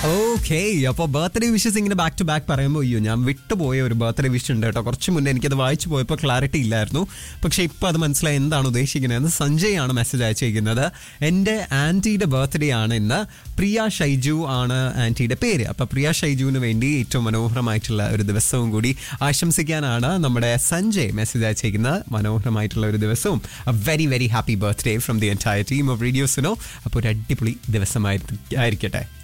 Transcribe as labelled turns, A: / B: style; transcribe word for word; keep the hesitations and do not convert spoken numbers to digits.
A: Okay, അപ്പോൾ birthday wishes ഇങ്ങനെ back to back പറയുമ്പോൾ അയ്യോ ഞാൻ വിട്ടുപോയ ഒരു ബർത്ത്ഡേ വിഷ് ഉണ്ട് കേട്ടോ. കുറച്ച് മുന്നേ എനിക്കത് വായിച്ചു പോയപ്പോൾ ക്ലാരിറ്റി ഇല്ലായിരുന്നു, പക്ഷേ ഇപ്പോൾ അത് മനസ്സിലായി എന്താണ് ഉദ്ദേശിക്കുന്നത്. സഞ്ജയ് ആണ് മെസ്സേജ് അയച്ചിരിക്കുന്നത്. എൻ്റെ ആൻറ്റിയുടെ ബർത്ത്ഡേ ആണ് ഇന്ന്. പ്രിയ ഷൈജു ആണ് ആൻറ്റിയുടെ പേര്. അപ്പോൾ പ്രിയ ഷൈജുവിന് വേണ്ടി ഏറ്റവും മനോഹരമായിട്ടുള്ള ഒരു ദിവസവും കൂടി ആശംസിക്കാനാണ് നമ്മുടെ സഞ്ജയ് മെസ്സേജ് അയച്ചിരിക്കുന്നത്. മനോഹരമായിട്ടുള്ള ഒരു ദിവസവും A very very happy birthday from the entire team of radio Suno. അപ്പോൾ ഒരു അടിപൊളി ദിവസമായിരിക്കട്ടെ.